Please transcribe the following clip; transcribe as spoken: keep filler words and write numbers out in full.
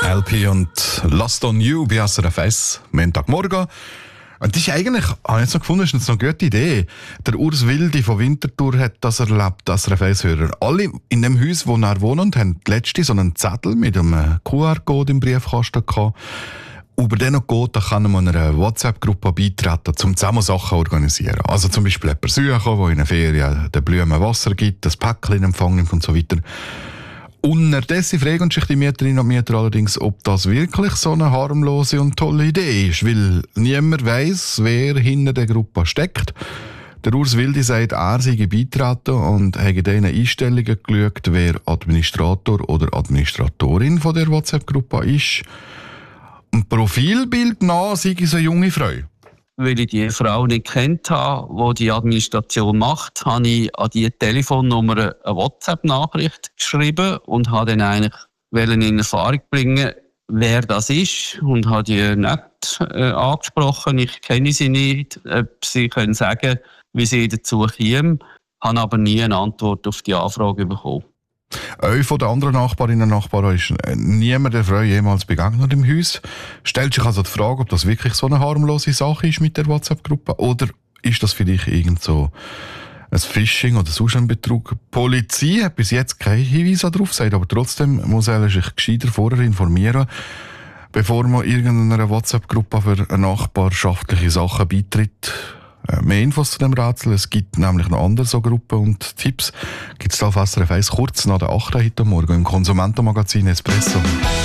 L P und Lost on You bei S R F eins, Montagmorgen. Und das ist eigentlich, habe ich jetzt noch gefunden, ist jetzt noch eine gute Idee. Der Urs Wilde von Winterthur hat das erlebt, S R F eins-Hörer. Alle in dem Haus, wo er wohnt, haben letzte so einen Zettel mit einem Q R-Code im Briefkasten gehabt. Über den noch geht, da kann man einer WhatsApp-Gruppe beitreten, um zusammen Sachen zu organisieren. Also zum Beispiel jemanden suchen, der in der Ferien den Blumen Wasser gibt, das Päckchen in Empfang nimmt und so weiter. Unterdessen fragen sich die Mieterinnen und Mieter allerdings, ob das wirklich so eine harmlose und tolle Idee ist, weil niemand weiss, wer hinter der Gruppe steckt. Der Urs Wilde sagt, er sei beitreten und habe in diesen Einstellungen geschaut, wer Administrator oder Administratorin von der WhatsApp-Gruppe ist. Ein Profilbild nach sei es eine junge Frau. Weil ich die Frau nicht kennt habe, die die Administration macht, habe ich an die Telefonnummer eine WhatsApp-Nachricht geschrieben und habe dann eigentlich in Erfahrung bringen, wer das ist, und habe die nicht äh, angesprochen. Ich kenne sie nicht, ob sie können sagen, wie sie dazu kämen, habe aber nie eine Antwort auf die Anfrage bekommen. Euch von den anderen Nachbarinnen und Nachbarn ist niemand der Frau jemals begegnet im Haus. Stellt sich also die Frage, ob das wirklich so eine harmlose Sache ist mit der WhatsApp-Gruppe, oder ist das vielleicht irgend so ein Phishing oder sonst ein Betrug? Die Polizei hat bis jetzt keine Hinweise darauf gesagt, aber trotzdem muss er sich gescheiter vorher informieren, bevor man irgendeiner WhatsApp-Gruppe für nachbarschaftliche Sachen beitritt. Mehr Infos zu dem Rätsel, es gibt nämlich noch andere so Gruppen und Tipps, gibt es auf S R F eins kurz nach der acht heute Morgen im Konsumentenmagazin Espresso.